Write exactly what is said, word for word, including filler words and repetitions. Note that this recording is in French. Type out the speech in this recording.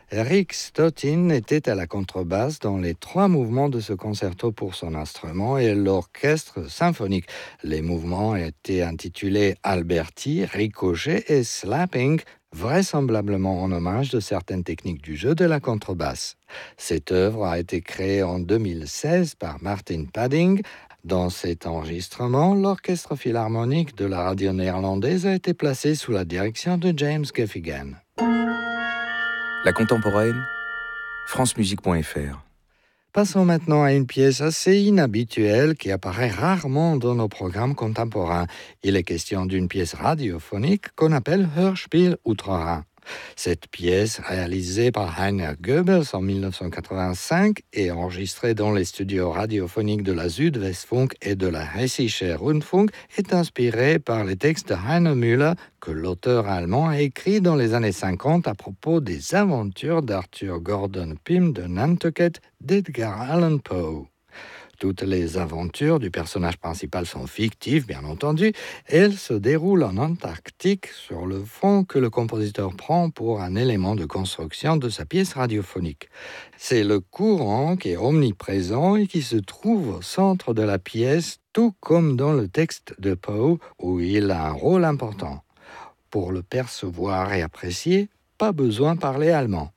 Eric Stottin était à la contrebasse dans les trois mouvements de ce concerto pour son instrument et l'orchestre symphonique. Les mouvements étaient intitulés Alberti, Ricochet et Slapping, vraisemblablement en hommage de certaines techniques du jeu de la contrebasse. Cette œuvre a été créée en deux mille seize par Martin Padding. Dans cet enregistrement, l'orchestre philharmonique de la radio néerlandaise a été placé sous la direction de James Gaffigan. La contemporaine, francemusique point f r. Passons maintenant à une pièce assez inhabituelle qui apparaît rarement dans nos programmes contemporains. Il est question d'une pièce radiophonique qu'on appelle Hörspiel Outre-Rhin. Cette pièce, réalisée par Heiner Goebbels en dix-neuf cent quatre-vingt-cinq et enregistrée dans les studios radiophoniques de la Südwestfunk et de la Hessische Rundfunk, est inspirée par les textes de Heiner Müller que l'auteur allemand a écrit dans les années cinquante à propos des aventures d'Arthur Gordon Pym de Nantucket d'Edgar Allan Poe. Toutes les aventures du personnage principal sont fictives, bien entendu, et elles se déroulent en Antarctique sur le fond que le compositeur prend pour un élément de construction de sa pièce radiophonique. C'est le courant qui est omniprésent et qui se trouve au centre de la pièce, tout comme dans le texte de Poe, où il a un rôle important. Pour le percevoir et apprécier, pas besoin de parler allemand.